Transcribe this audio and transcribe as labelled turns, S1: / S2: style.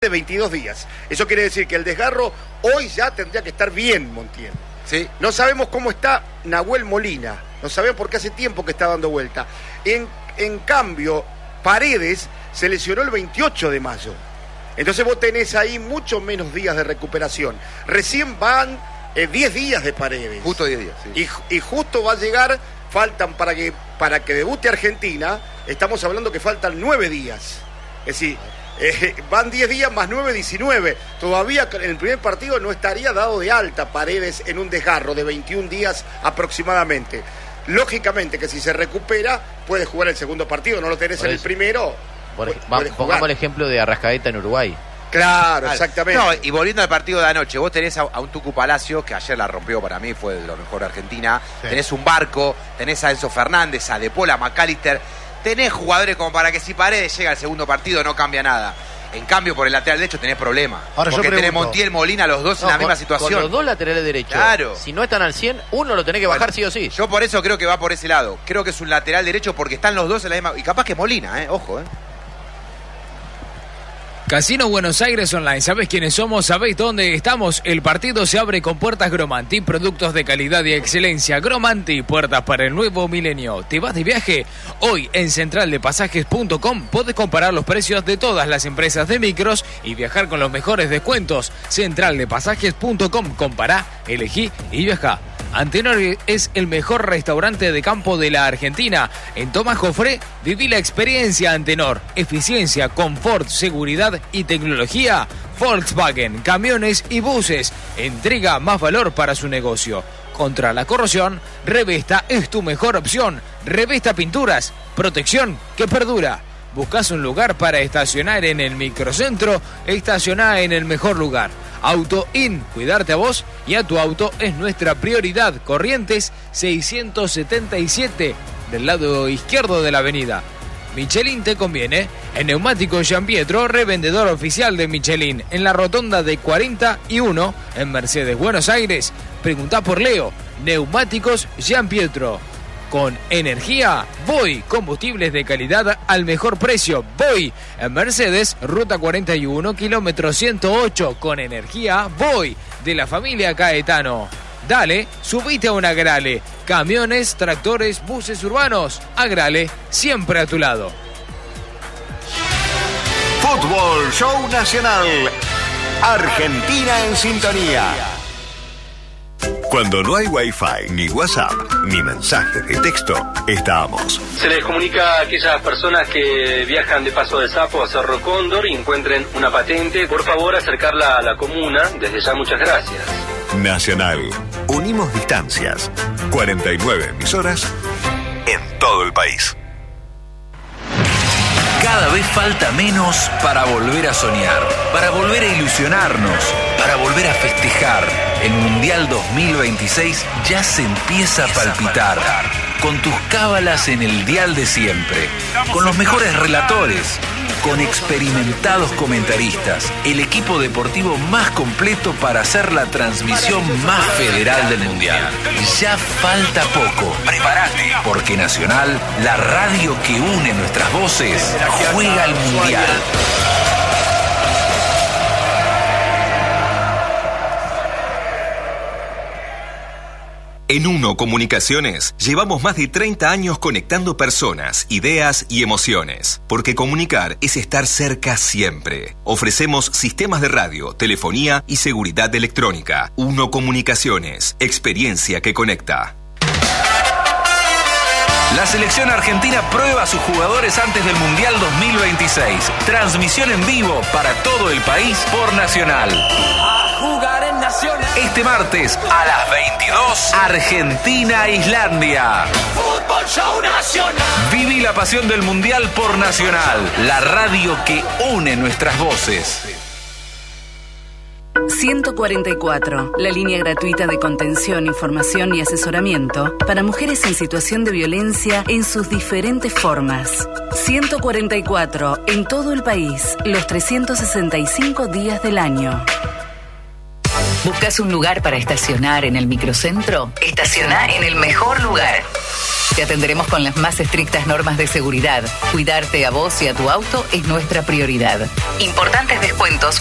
S1: de 22 días. Eso quiere decir que el desgarro hoy ya tendría que estar bien, Montiel.
S2: Sí.
S1: No sabemos cómo está Nahuel Molina, no sabemos porque hace tiempo que está dando vuelta. En cambio, Paredes se lesionó el 28 de mayo. Entonces vos tenés ahí mucho menos días de recuperación. Recién van 10 días de Paredes.
S2: Justo 10 días, sí.
S1: Y justo va a llegar, faltan para que debute Argentina, estamos hablando que faltan 9 días. Es decir, van 10 días más 9, 19. Todavía en el primer partido no estaría dado de alta Paredes en un desgarro de 21 días aproximadamente. Lógicamente que si se recupera, puede jugar el segundo partido. No lo tenés en el primero.
S3: Pongamos el ejemplo de Arrascaeta en Uruguay.
S1: Claro, exactamente.
S2: No, y volviendo al partido de anoche, vos tenés a un Tucu Palacio, que ayer la rompió para mí, fue de lo mejor de Argentina. Sí. Tenés un Barco, tenés a Enzo Fernández, a De Paul, a McAllister. Tenés jugadores como para que si Paredes llega al segundo partido no cambia nada. En cambio, por el lateral derecho tenés problemas. Ahora porque tenés Montiel, Molina, los dos en la misma situación.
S3: Con los dos laterales derechos. Claro. Si no están al 100, uno lo tenés que bajar sí o sí.
S2: Yo por eso creo que va por ese lado. Creo que es un lateral derecho porque están los dos en la misma... Y capaz que Molina, ojo,
S4: Casino Buenos Aires Online, ¿sabés quiénes somos? ¿Sabéis dónde estamos? El partido se abre con puertas Gromanti, productos de calidad y excelencia. Gromanti, puertas para el nuevo milenio. ¿Te vas de viaje? Hoy en centraldepasajes.com podés comparar los precios de todas las empresas de micros y viajar con los mejores descuentos. Centraldepasajes.com, compará, elegí y viajá. Antenor es el mejor restaurante de campo de la Argentina. En Tomás Jofré, viví la experiencia Antenor. Eficiencia, confort, seguridad y tecnología. Volkswagen, camiones y buses. Entrega más valor para su negocio. Contra la corrosión, Revesta es tu mejor opción. Revesta Pinturas, protección que perdura. ¿Buscas un lugar para estacionar en el microcentro? Estacioná en el mejor lugar. Auto In, cuidarte a vos y a tu auto es nuestra prioridad. Corrientes 677, del lado izquierdo de la avenida. Michelin te conviene. En Neumáticos Giampietro, revendedor oficial de Michelin, en la rotonda de 41, en Mercedes, Buenos Aires. Preguntá por Leo. Neumáticos Giampietro. Con energía, Voy, combustibles de calidad al mejor precio. Voy, en Mercedes, ruta 41, kilómetro 108. Con energía, Voy, de la familia Caetano. Dale, subite a un Agrale. Camiones, tractores, buses urbanos. Agrale, siempre a tu lado.
S5: Fútbol Show Nacional. Argentina en sintonía. Cuando no hay Wi-Fi, ni WhatsApp, ni mensaje de texto, estamos.
S6: Se les comunica a aquellas personas que viajan de Paso de Sapo a Cerro Cóndor y encuentren una patente. Por favor, acercarla a la comuna. Desde ya, muchas gracias.
S5: Nacional. Unimos distancias. 49 emisoras en todo el país.
S7: Cada vez falta menos para volver a soñar, para volver a ilusionarnos, para volver a festejar. El Mundial 2026 ya se empieza a palpitar. Con tus cábalas en el dial de siempre, con los mejores relatores, con experimentados comentaristas, el equipo deportivo más completo para hacer la transmisión más federal del Mundial. Ya falta poco. Prepárate, porque Nacional, la radio que une nuestras voces, juega al Mundial.
S8: En Uno Comunicaciones llevamos más de 30 años conectando personas, ideas y emociones. Porque comunicar es estar cerca siempre. Ofrecemos sistemas de radio, telefonía y seguridad electrónica. Uno Comunicaciones, experiencia que conecta.
S7: La selección argentina prueba a sus jugadores antes del Mundial 2026. Transmisión en vivo para todo el país por Nacional. Este martes a las 22, Argentina-Islandia. Fútbol Show Nacional. Viví la pasión del Mundial por Nacional, la radio que une nuestras voces.
S9: 144, la línea gratuita de contención, información y asesoramiento para mujeres en situación de violencia en sus diferentes formas. 144, en todo el país, los 365 días del año.
S10: ¿Buscas un lugar para estacionar en el microcentro? Estacioná en el mejor lugar.
S9: Te atenderemos con las más estrictas normas de seguridad. Cuidarte a vos y a tu auto es nuestra prioridad. Importantes descuentos